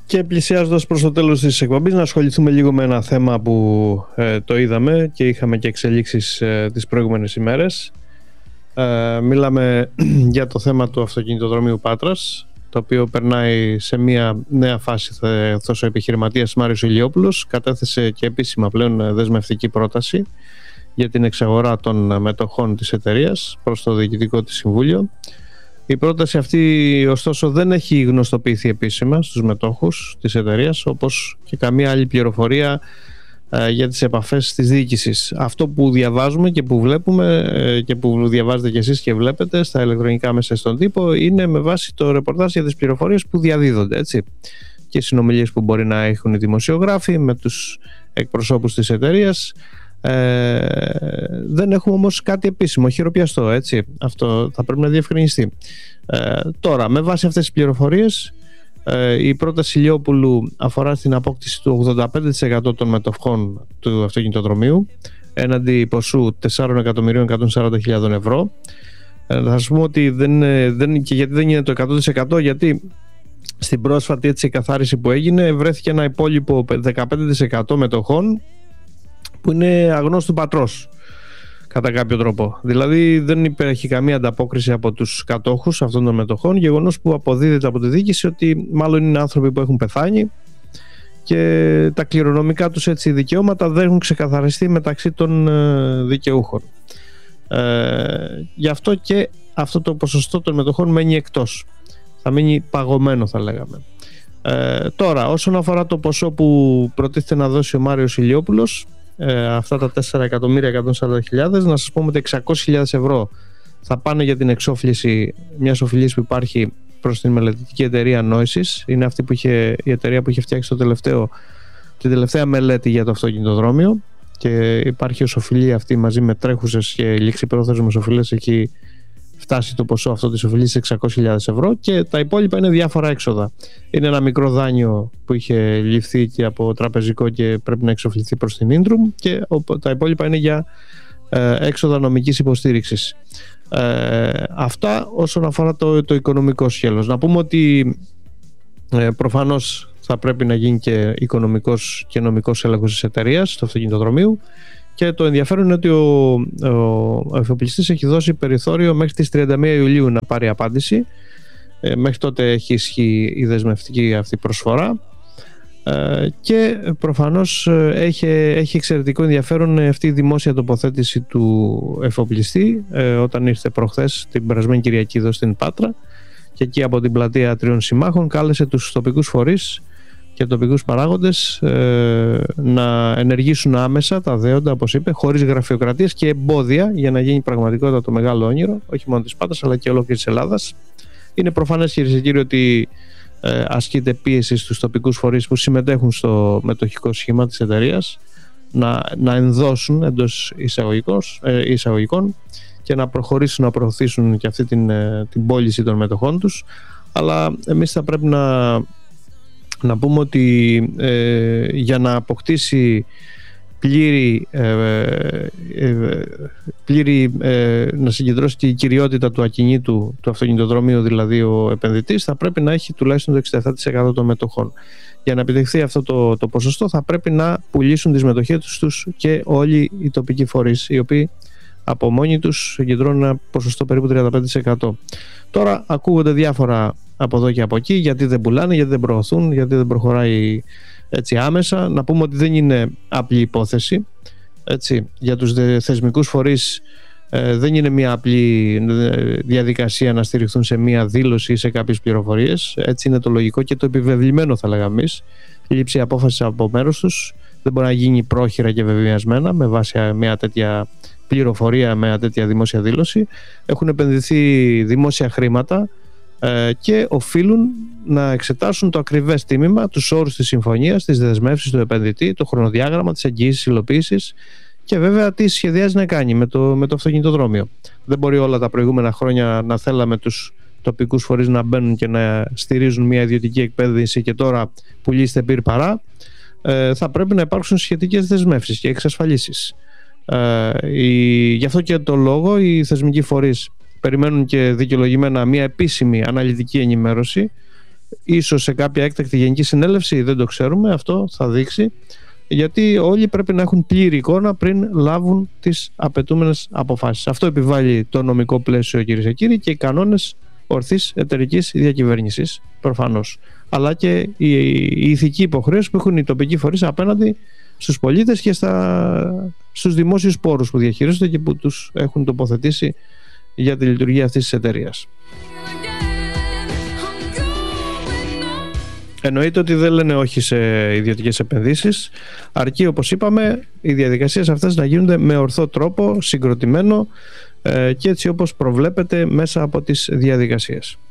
Και πλησιάζοντας προς το τέλος της εκπομπής, να ασχοληθούμε λίγο με ένα θέμα που το είδαμε και είχαμε και εξελίξεις τις προηγούμενες ημέρες. Μιλάμε για το θέμα του αυτοκινητοδρομίου Πάτρας, το οποίο περνάει σε μια νέα φάση. Αυτός ο επιχειρηματίας Μάριος Ηλιόπουλος κατέθεσε και επίσημα πλέον δεσμευτική πρόταση για την εξαγορά των μετοχών της εταιρείας προς το Διοικητικό της Συμβούλιο. Η πρόταση αυτή ωστόσο δεν έχει γνωστοποιηθεί επίσημα στους μετόχους της εταιρείας, όπως και καμία άλλη πληροφορία για τις επαφές της διοίκησης. Αυτό που διαβάζουμε και που βλέπουμε και που διαβάζετε και εσείς και βλέπετε στα ηλεκτρονικά μέσα στον τύπο είναι με βάση το ρεπορτάζ για τις πληροφορίες που διαδίδονται, έτσι, και συνομιλίες που μπορεί να έχουν οι δημοσιογράφοι με τους εκπροσώπους της εταιρείας. Δεν έχουμε όμως κάτι επίσημο, χειροπιαστό, έτσι. Αυτό θα πρέπει να διευκρινιστεί. Τώρα, με βάση αυτές τις πληροφορίες, η πρόταση Ηλιόπουλου αφορά στην απόκτηση του 85% των μετοχών του αυτοκινητοδρομίου έναντι ποσού 4.140.000 ευρώ. Θα σας πούμε ότι και γιατί δεν είναι το 100%, γιατί στην πρόσφατη έτσι καθάριση που έγινε βρέθηκε ένα υπόλοιπο 15% μετοχών που είναι αγνώστου πατρός κατά κάποιο τρόπο. Δηλαδή δεν υπάρχει καμία ανταπόκριση από τους κατόχους αυτών των μετοχών, γεγονός που αποδίδεται από τη διοίκηση ότι μάλλον είναι άνθρωποι που έχουν πεθάνει και τα κληρονομικά τους έτσι δικαιώματα δεν έχουν ξεκαθαριστεί μεταξύ των δικαιούχων. Γι' αυτό και αυτό το ποσοστό των μετοχών μένει εκτός. Θα μείνει παγωμένο, θα λέγαμε. Τώρα, όσον αφορά το ποσό που προτίθεται να δώσει ο Μάριος Ηλιόπουλος, αυτά τα 4.140.000, να σας πούμε ότι 600.000 ευρώ θα πάνε για την εξόφληση μιας οφειλής που υπάρχει προς την μελετητική εταιρεία Νόησης. Είναι αυτή που η εταιρεία που είχε φτιάξει την τελευταία μελέτη για το αυτοκινητοδρόμιο, και υπάρχει ως οφειλή αυτή μαζί με τρέχουσες και ληξιπρόθεσμες οφειλές. Έχει φτάσει το ποσό αυτό της οφειλής σε 600.000 ευρώ, και τα υπόλοιπα είναι διάφορα έξοδα. Είναι ένα μικρό δάνειο που είχε ληφθεί και από τραπεζικό και πρέπει να εξοφληθεί προς την Intrum, και τα υπόλοιπα είναι για έξοδα νομικής υποστήριξης. Αυτά όσον αφορά το οικονομικό σκέλος. Να πούμε ότι προφανώς θα πρέπει να γίνει και οικονομικός και νομικός έλεγχος της εταιρείας, του αυτοκινητοδρομίου. Και το ενδιαφέρον είναι ότι ο εφοπλιστής έχει δώσει περιθώριο μέχρι τις 31 Ιουλίου να πάρει απάντηση. Μέχρι τότε έχει ισχύει η δεσμευτική αυτή προσφορά. Και προφανώς έχει εξαιρετικό ενδιαφέρον αυτή η δημόσια τοποθέτηση του εφοπλιστή όταν ήρθε προχθές την περασμένη Κυριακή εδώ στην Πάτρα, και εκεί από την πλατεία Τριών Συμμάχων κάλεσε τους τοπικούς φορείς και τοπικούς παράγοντες να ενεργήσουν άμεσα τα δέοντα, όπως είπε, χωρίς γραφειοκρατίες και εμπόδια, για να γίνει πραγματικότητα το μεγάλο όνειρο, όχι μόνο της Πάτρας αλλά και ολόκληρης της Ελλάδας. Είναι προφανές, κυρίες και κύριοι, ότι ασκείται πίεση στους τοπικούς φορείς που συμμετέχουν στο μετοχικό σχήμα της εταιρείας να ενδώσουν εντός εισαγωγικών και να προχωρήσουν να προωθήσουν και αυτή την πώληση των μετοχών τους. Αλλά εμείς θα πρέπει να πούμε ότι για να αποκτήσει να συγκεντρώσει τη κυριότητα του ακινήτου του αυτοκινητοδρομίου, δηλαδή ο επενδυτής, θα πρέπει να έχει τουλάχιστον το 67% των μετοχών. Για να επιτευχθεί αυτό το ποσοστό θα πρέπει να πουλήσουν τις μετοχές τους και όλοι οι τοπικοί φορείς, οι οποίοι από μόνοι τους συγκεντρώνουν ένα ποσοστό περίπου 35%. Τώρα ακούγονται διάφορα από εδώ και από εκεί, γιατί δεν πουλάνε, γιατί δεν προωθούν, γιατί δεν προχωράει έτσι άμεσα. Να πούμε ότι δεν είναι απλή υπόθεση, έτσι. Για τους θεσμικούς φορείς δεν είναι μια απλή διαδικασία να στηριχθούν σε μια δήλωση ή σε κάποιες πληροφορίες. Έτσι είναι το λογικό και το επιβεβλημένο, θα λέγαμε εμείς. Η λήψη απόφασης από μέρος τους δεν μπορεί να γίνει πρόχειρα και βεβαιασμένα με βάση μια τέτοια πληροφορία, με μια τέτοια δημόσια δήλωση. Έχουν επενδυθεί δημόσια χρήματα και οφείλουν να εξετάσουν το ακριβές τίμημα, τους όρους της συμφωνίας, τις δεσμεύσεις του επενδυτή, το χρονοδιάγραμμα, τις εγγυήσεις υλοποίησης και βέβαια τι σχεδιάζει να κάνει με το αυτοκινητοδρόμιο. Δεν μπορεί όλα τα προηγούμενα χρόνια να θέλαμε τους τοπικούς φορείς να μπαίνουν και να στηρίζουν μια ιδιωτική εκπαίδευση και τώρα πουλήστε πυρ παρά. Θα πρέπει να υπάρξουν σχετικές δεσμεύσεις και εξασφαλίσεις. Γι' αυτό και το λόγο οι θεσμικοί φορείς περιμένουν και δικαιολογημένα μια επίσημη αναλυτική ενημέρωση Ίσως σε κάποια έκτακτη γενική συνέλευση, δεν το ξέρουμε, αυτό θα δείξει, γιατί όλοι πρέπει να έχουν πλήρη εικόνα πριν λάβουν τις απαιτούμενες αποφάσεις. Αυτό επιβάλλει το νομικό πλαίσιο, κυρίες και κύριοι, και οι κανόνες ορθής εταιρικής διακυβέρνησης, προφανώς, αλλά και η ηθική υποχρέωση που έχουν οι τοπικοί φορείς απέναντι στους πολίτες και στους δημόσιους πόρους που διαχειρίζονται και που τους έχουν τοποθετήσει για τη λειτουργία αυτής της εταιρείας. Εννοείται ότι δεν λένε όχι σε ιδιωτικές επενδύσεις, αρκεί, όπως είπαμε, οι διαδικασίες αυτές να γίνονται με ορθό τρόπο, συγκροτημένο και έτσι όπως προβλέπεται μέσα από τις διαδικασίες.